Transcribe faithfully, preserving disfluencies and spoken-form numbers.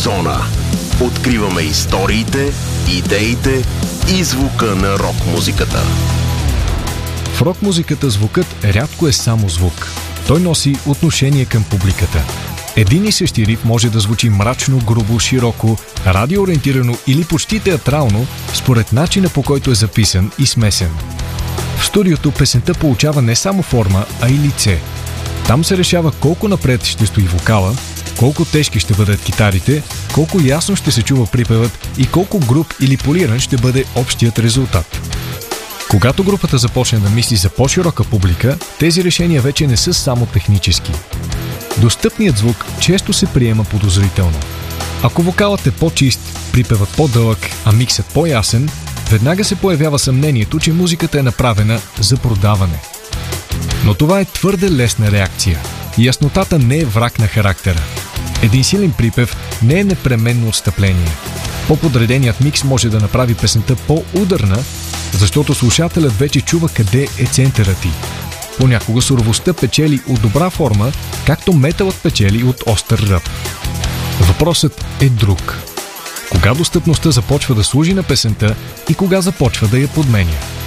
Зона. Откриваме историите, идеите и звука на рок-музиката. В рок-музиката звукът рядко е само звук. Той носи отношение към публиката. Един и същи риф може да звучи мрачно, грубо, широко, радиоориентирано или почти театрално, според начина, по който е записан и смесен. В студиото песента получава не само форма, а и лице. Там се решава колко напред ще стои вокала, колко тежки ще бъдат китарите, колко ясно ще се чува припевът и колко груб или полиран ще бъде общият резултат. Когато групата започне да мисли за по-широка публика, тези решения вече не са само технически. Достъпният звук често се приема подозрително. Ако вокалът е по-чист, припевът по-дълъг, а миксът по-ясен, веднага се появява съмнението, че музиката е направена за продаване. Но това е твърде лесна реакция. Яснотата не е враг на характера. Един силен припев не е непременно отстъпление. По-подреденият микс може да направи песента по-ударна, защото слушателят вече чува къде е центърът ти. Понякога суровостта печели от добра форма, както металът печели от остър ръб. Въпросът е друг. Кога достъпността започва да служи на песента и кога започва да я подменя?